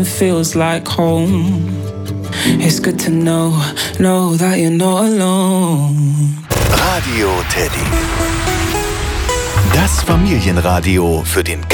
feels like home. It's good to know that you're not alone. Radio Teddy. Das Familienradio für den